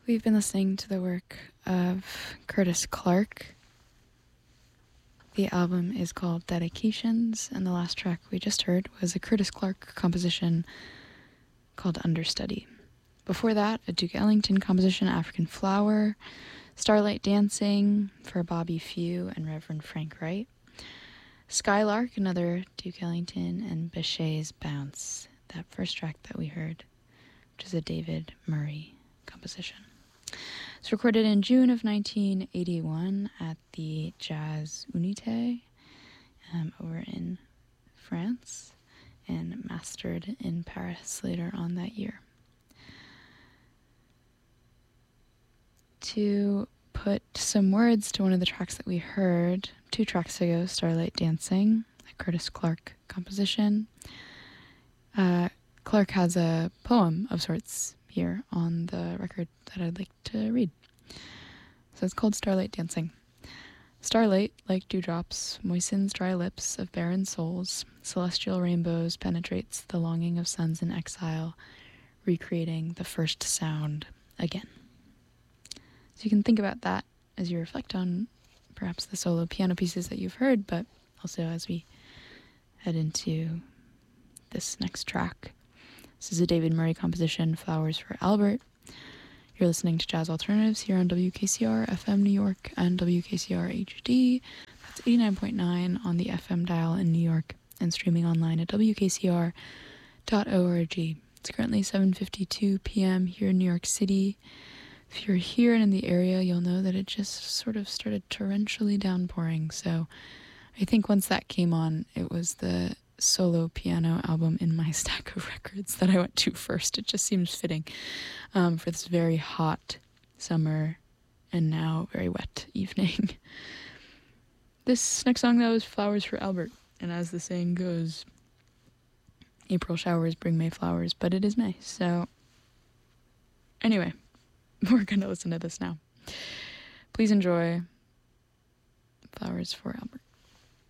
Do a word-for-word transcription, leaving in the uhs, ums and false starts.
We've been listening to the work of Curtis Clark. The album is called Dedications, and the last track we just heard was a Curtis Clark composition called Understudy. Before that, a Duke Ellington composition, African Flower, Starlight Dancing for Bobby Few and Reverend Frank Wright, Skylark, another Duke Ellington, and Bechet's Bounce, that first track that we heard, which is a David Murray composition. It's recorded in June of nineteen eighty-one at the Jazz Unité um, over in France and mastered in Paris later on that year. To put some words to one of the tracks that we heard two tracks ago, Starlight Dancing, a Curtis Clark composition. Uh, Clark has a poem of sorts here on the record that I'd like to read. So it's called Starlight Dancing. Starlight, like dewdrops, moistens dry lips of barren souls. Celestial rainbows penetrates the longing of suns in exile, recreating the first sound again. So you can think about that as you reflect on perhaps the solo piano pieces that you've heard, but also as we head into this next track. This is a David Murray composition, Flowers for Albert. You're listening to Jazz Alternatives here on W K C R F M New York and W K C R H D. That's eighty-nine point nine on the F M dial in New York and streaming online at w k c r dot org. It's currently seven fifty-two p.m. here in New York City. If you're here and in the area, you'll know that it just sort of started torrentially downpouring. So I think once that came on, it was the solo piano album in my stack of records that I went to first. It just seems fitting um, for this very hot summer and now very wet evening. This next song, though, is Flowers for Albert. And as the saying goes, April showers bring May flowers, but it is May. So anyway, we're going to listen to this now. Please enjoy Flowers for Albert.